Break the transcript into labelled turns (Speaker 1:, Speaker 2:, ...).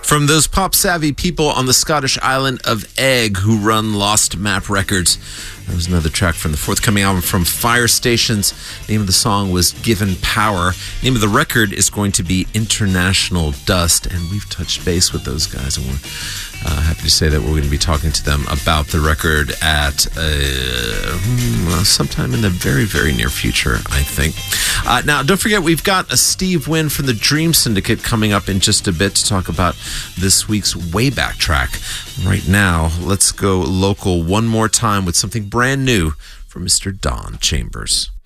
Speaker 1: From those pop-savvy people on the Scottish island of Egg who run Lost Map Records. That was another track from the forthcoming album from Fire Stations. Name of the song was Given Power. Name of the record is going to be International Dust. And we've touched base with those guys, and we're happy to say that we're going to be talking to them about the record at sometime in the very, very near future, I think. Now, don't forget, we've got a Steve Wynn from the Dream Syndicate coming up in just a bit to talk about this week's Wayback track. Right now, let's go local one more time with something brand new from Mr. Don Chambers.